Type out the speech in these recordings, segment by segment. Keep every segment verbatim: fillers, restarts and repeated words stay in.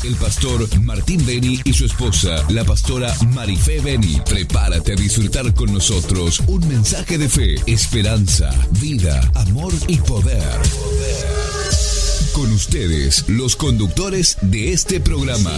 el pastor Martín Beni y su esposa, la pastora Marifé Beni. Prepárate a disfrutar con nosotros un mensaje de fe, esperanza, vida, amor y poder. Con ustedes, los conductores de este programa.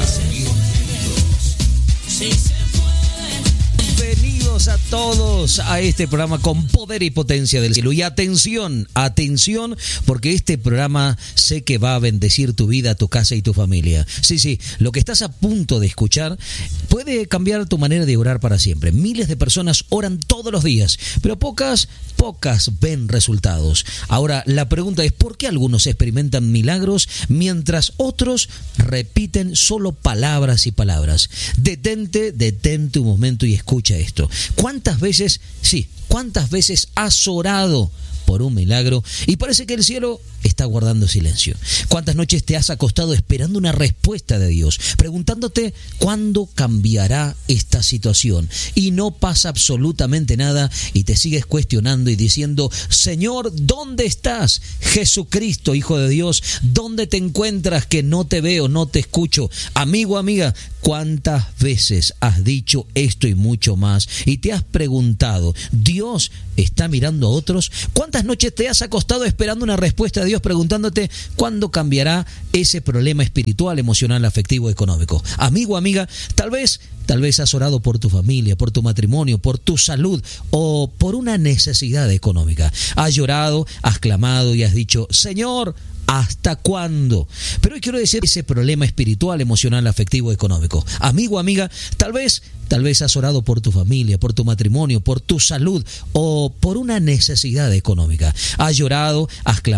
Bienvenidos a todos a este programa con poder y potencia del cielo. Y atención, atención, porque este programa sé que va a bendecir tu vida, tu casa y tu familia. Sí, sí, lo que estás a punto de escuchar puede cambiar tu manera de orar para siempre. Miles de personas oran todos los días, pero pocas, pocas ven resultados. Ahora, la pregunta es, ¿por qué algunos experimentan milagros mientras otros repiten solo palabras y palabras? Detente, detente un momento y escucha esto. ¿Cuántas veces, sí, cuántas veces has orado por un milagro y parece que el cielo está guardando silencio? ¿Cuántas noches te has acostado esperando una respuesta de Dios, preguntándote cuándo cambiará esta situación? Y no pasa absolutamente nada y te sigues cuestionando y diciendo, Señor, ¿dónde estás? Jesucristo, Hijo de Dios, ¿dónde te encuentras que no te veo, no te escucho? Amigo, amiga, ¿cuántas veces has dicho esto y mucho más? Y te has preguntado, ¿Dios está mirando a otros? ¿Cuántas noches te has acostado esperando una respuesta de Dios, preguntándote cuándo cambiará ese problema espiritual, emocional, afectivo, económico? Amigo, amiga, tal vez, tal vez has orado por tu familia, por tu matrimonio, por tu salud o por una necesidad económica. Has llorado, has clamado y has dicho, Señor, ¿hasta cuándo? Pero hoy quiero decir ese problema espiritual, emocional, afectivo, económico. Amigo, amiga, tal vez, tal vez has orado por tu familia, por tu matrimonio, por tu salud o por una necesidad económica. Has llorado, has clamado.